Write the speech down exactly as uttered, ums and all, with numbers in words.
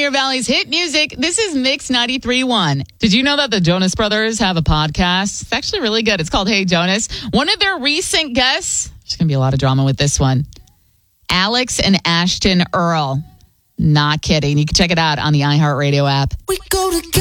Pioneer Valley's hit music. This is Mix ninety-three point one. Did you know that the Jonas Brothers have a podcast? It's actually really good. It's called Hey Jonas. One of their recent guests, there's going to be a lot of drama with this one, Alex and Ashton Earl. Not kidding. You can check it out on the iHeartRadio app. We go together.